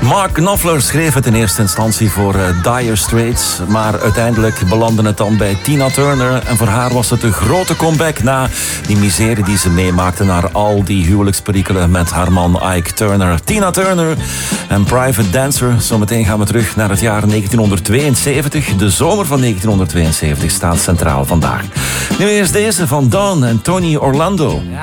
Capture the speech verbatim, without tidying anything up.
Mark Knopfler schreef het in eerste instantie voor uh, Dire Straits, maar uiteindelijk belandde het dan bij Tina Turner en voor haar was het een grote comeback na die miserie die ze meemaakte naar al die huwelijksperikelen met haar man Ike Turner. Tina Turner en Private Dancer. Zometeen gaan we terug naar het jaar negentienhonderdtweeënzeventig. De zomer van negentienhonderdtweeënzeventig staat centraal vandaag. Nu eerst deze van Dawn en Tony Orlando.